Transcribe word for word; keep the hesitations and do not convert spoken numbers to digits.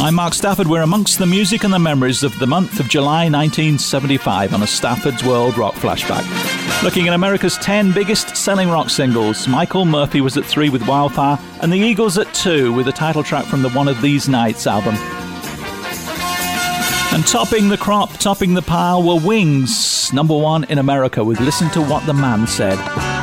I'm Mark Stafford. We're amongst the music and the memories of the month of July nineteen seventy-five on a Stafford's World Rock Flashback. Looking at America's ten biggest selling rock singles, Michael Murphy was at three with Wildfire, and the Eagles at two with the title track from the One of These Nights album. And topping the crop, topping the pile were Wings, number one in America with Listen to What the Man Said.